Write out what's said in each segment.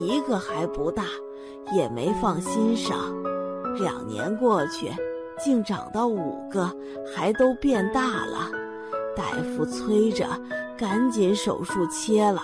一个还不大，也没放心上。2年过去，竟长到5个，还都变大了。大夫催着赶紧手术切了。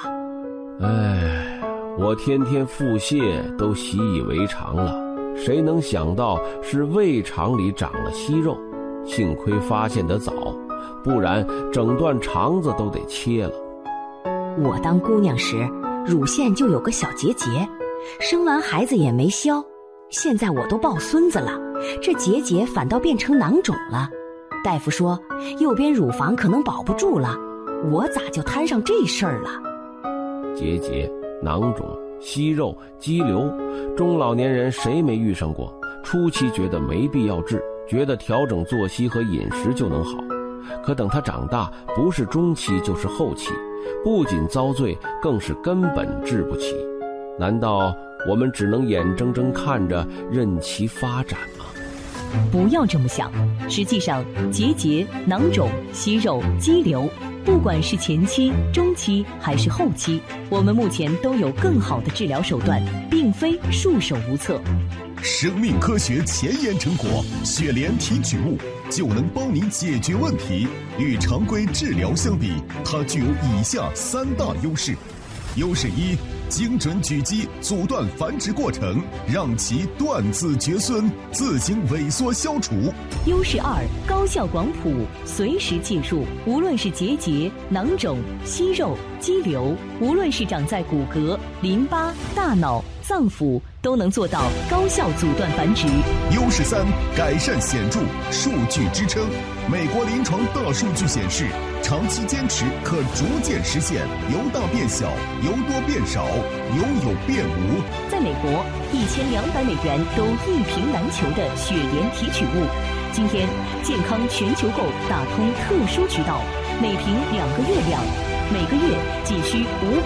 我天天腹泻都习以为常了，谁能想到是胃肠里长了息肉，幸亏发现得早，不然整段肠子都得切了。 我当姑娘时，乳腺就有个小结节，生完孩子也没消，现在我都抱孙子了，这结节反倒变成囊肿了。大夫说右边乳房可能保不住了，我咋就摊上这事儿了？ 结节、囊肿、息肉、肌瘤，中老年人谁没遇上过？初期觉得没必要治，觉得调整作息和饮食就能好，可等他长大，不是中期就是后期，不仅遭罪，更是根本治不起。难道我们只能眼睁睁看着任其发展吗？ 不要这么想，实际上结节、囊肿、息肉、肌瘤，不管是前期、中期还是后期，我们目前都有更好的治疗手段，并非束手无策。 生命科学前沿成果雪莲提取物就能帮您解决问题。与常规治疗相比，它具有以下3大优势。优势1，精准狙击阻断繁殖过程，让其断子绝孙，自行萎缩消除。 优势2，高效广谱，随时介入，无论是结节、囊肿、息肉、肌瘤，无论是长在骨骼、淋巴、大脑、脏腑，都能做到高效阻断繁殖。 优势3，改善显著，数据支撑。美国临床大数据显示，长期坚持可逐渐实现由大变小、由多变少、由有变无。 在美国，1200美元都一瓶难求的雪莲提取物，今天健康全球购打通特殊渠道，每瓶2个月量，每个月仅需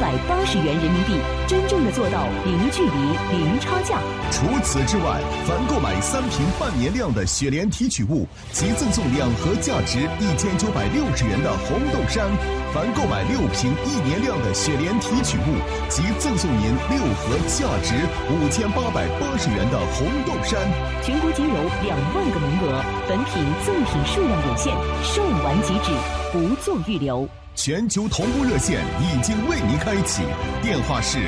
580元人民币，真正的做到零距离、零差价。 除此之外，凡购买3瓶半年量的雪莲提取物，即赠送2盒价值1960元的红豆杉；凡购买6瓶1年量的雪莲提取物，即赠送您6盒价值5880元的红豆杉。 全国仅有2万个名额，本品赠品数量有限，售完即止，不做预留。 全球同步热线已经为您开启，电话是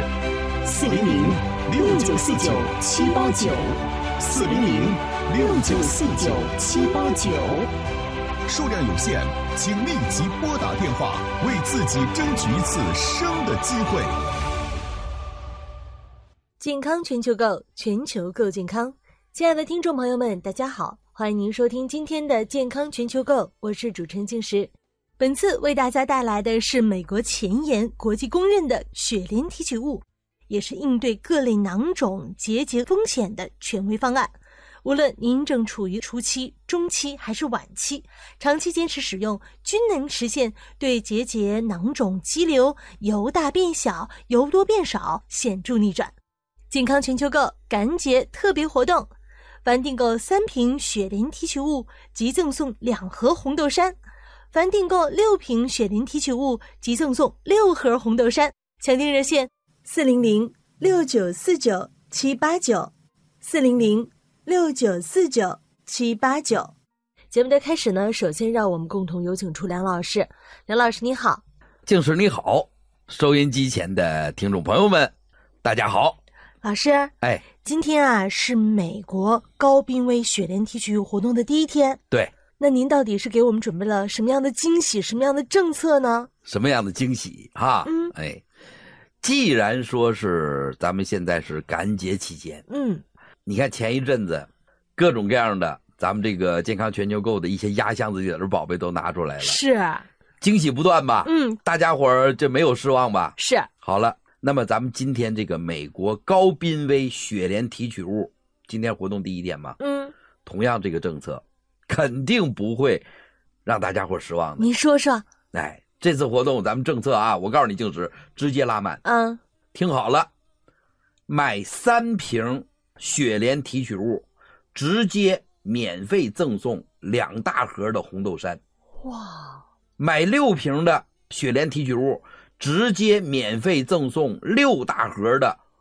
400-6949-789，400-6949-789。数量有限，请立即拨打电话，为自己争取一次生的机会。 健康全球购，全球购健康。亲爱的听众朋友们，大家好，欢迎您收听今天的健康全球购，我是主持人静时。本次为大家带来的是美国前沿、国际公认的雪莲提取物，也是应对各类囊肿、结节风险的权威方案。无论您正处于初期、中期还是晚期，长期坚持使用，均能实现对结节、囊肿、肌瘤由大变小、由多变少显著逆转。健康全球购感节特别活动，凡订购3瓶雪莲提取物，即赠送2盒红豆杉；凡订购6瓶雪莲提取物，即赠送6盒红豆杉。抢订热线400-6949-789，400-6949-789。节目的开始呢，首先让我们共同有请出梁老师。梁老师你好。 静时你好，收音机前的听众朋友们大家好。 老师，今天啊是美国高濒危雪莲提取物活动的第1天。 对， 那您到底是给我们准备了什么样的惊喜，什么样的政策呢？ 什么样的惊喜哈？既然说是咱们现在是感节期间，你看前一阵子各种各样的咱们这个健康全球购的一些压箱子里的宝贝都拿出来了， 是惊喜不断吧？大家伙儿这没有失望吧？ 是。 好了，那么咱们今天这个美国高濒危雪莲提取物，今天活动第1天嘛，同样这个政策肯定不会让大家伙失望的。 您说说。 这次活动咱们政策啊，我告诉你静时直接拉满。听好了，买3瓶雪莲提取物，直接免费赠送2大盒的红豆杉。 哇！ 买6瓶的雪莲提取物，直接免费赠送6大盒的